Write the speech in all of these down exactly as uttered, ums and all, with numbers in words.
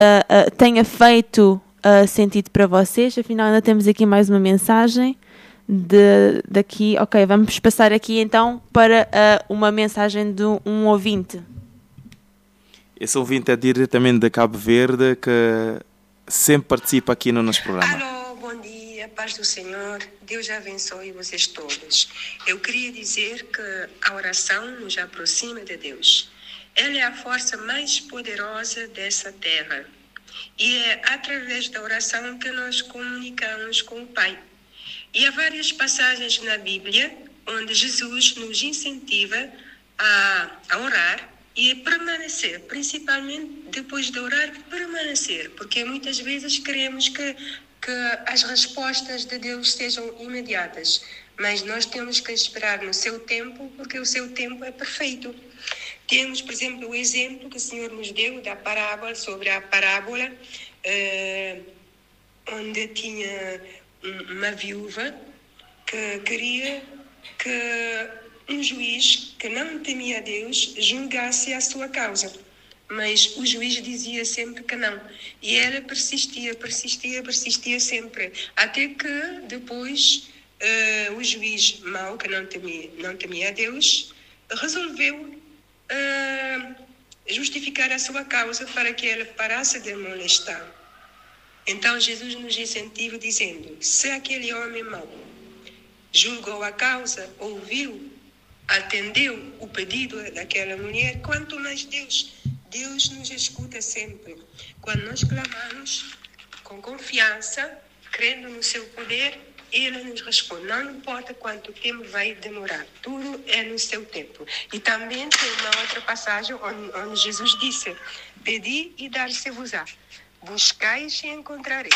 uh, uh, tenha feito uh, sentido para vocês. Afinal, ainda temos aqui mais uma mensagem de, daqui. Ok, vamos passar aqui então para uh, uma mensagem de um ouvinte. Esse ouvinte é diretamente de Cabo Verde, que sempre participa aqui no nosso programa. Alô, bom dia, paz do Senhor, Deus abençoe vocês todos. Eu queria dizer que a oração nos aproxima de Deus. Ela é a força mais poderosa dessa terra. E é através da oração que nós comunicamos com o Pai. E há várias passagens na Bíblia onde Jesus nos incentiva a, a orar e permanecer, principalmente depois de orar, permanecer, porque muitas vezes queremos que, que as respostas de Deus sejam imediatas, mas nós temos que esperar no seu tempo, porque o seu tempo é perfeito. Temos, por exemplo, o exemplo que o Senhor nos deu da parábola, sobre a parábola, eh, onde tinha uma viúva que queria que um juiz que não temia a Deus julgasse a sua causa. Mas o juiz dizia sempre que não. E ela persistia, persistia, persistia sempre. Até que depois uh, o juiz mau, que não temia, não temia a Deus, resolveu uh, justificar a sua causa para que ela parasse de molestar. Então Jesus nos incentiva dizendo: se aquele homem mau julgou a causa, ouviu, atendeu o pedido daquela mulher, quanto mais Deus. Deus nos escuta sempre. Quando nós clamamos com confiança, crendo no seu poder, Ele nos responde. Não importa quanto tempo vai demorar, tudo é no seu tempo. E também tem uma outra passagem onde, onde Jesus disse: pedi e dar-se-vos-á, buscais e encontrareis,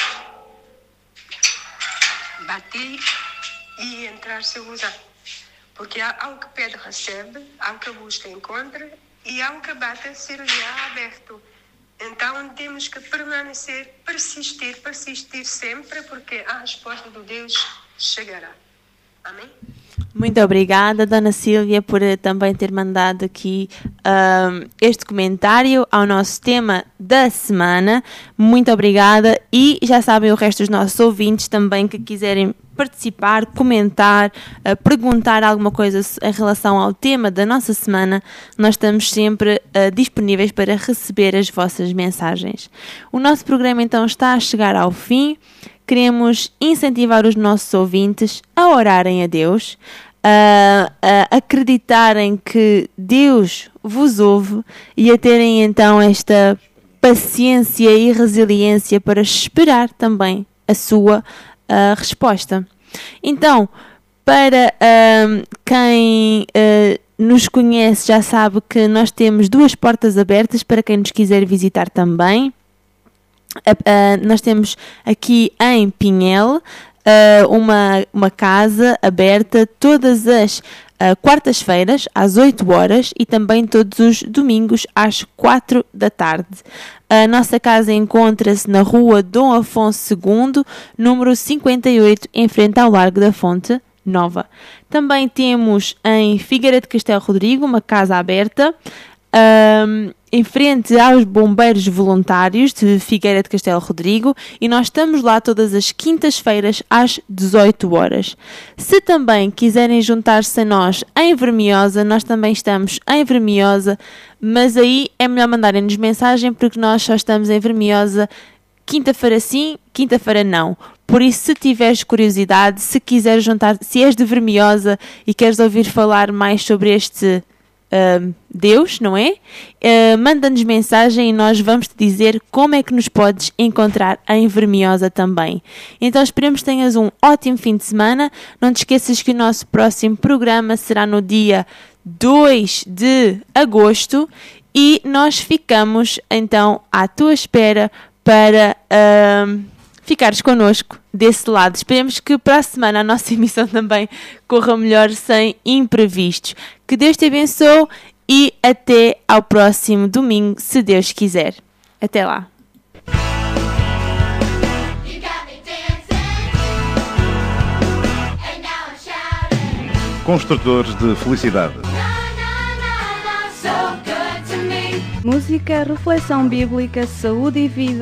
batei e entrar-se-vos-á. Porque ao que pede, recebe, ao que busca, encontra, e ao que bate, ser-lhe-á aberto. Então, temos que permanecer, persistir, persistir sempre, porque a resposta de Deus chegará. Amém? Muito obrigada, Dona Sílvia, por também ter mandado aqui um, este comentário ao nosso tema da semana. Muito obrigada. E já sabem o resto dos nossos ouvintes também que quiserem participar, comentar, uh, perguntar alguma coisa em relação ao tema da nossa semana, nós estamos sempre uh, disponíveis para receber as vossas mensagens. O nosso programa então está a chegar ao fim. Queremos incentivar os nossos ouvintes a orarem a Deus, a, a acreditarem que Deus vos ouve e a terem então esta paciência e resiliência para esperar também a sua a resposta. Então, para um, quem uh, nos conhece já sabe que nós temos duas portas abertas para quem nos quiser visitar também. Uh, uh, nós temos aqui em Pinhel uh, uma, uma casa aberta todas as uh, quartas-feiras às oito horas e também todos os domingos às quatro da tarde. A nossa casa encontra-se na rua Dom Afonso segundo, número cinquenta e oito, em frente ao Largo da Fonte Nova. Também temos em Figueira de Castelo Rodrigo uma casa aberta, um, em frente aos bombeiros voluntários de Figueira de Castelo Rodrigo, e nós estamos lá todas as quintas-feiras às dezoito horas. Se também quiserem juntar-se a nós em Vermiosa, nós também estamos em Vermiosa, mas aí é melhor mandarem-nos mensagem porque nós só estamos em Vermiosa quinta-feira sim, quinta-feira não. Por isso, se tiveres curiosidade, se quiseres juntar, se és de Vermiosa e queres ouvir falar mais sobre este Uh, Deus, não é? Uh, manda-nos mensagem e nós vamos te dizer como é que nos podes encontrar em Vermiosa também. Então esperemos que tenhas um ótimo fim de semana. Não te esqueças que o nosso próximo programa será no dia dois de agosto e nós ficamos então à tua espera para uh, ficares connosco desse lado. Esperemos que para a semana a nossa emissão também corra melhor sem imprevistos. Que Deus te abençoe e até ao próximo domingo, se Deus quiser. Até lá. Construtores de felicidade. Música, reflexão bíblica, saúde e vida.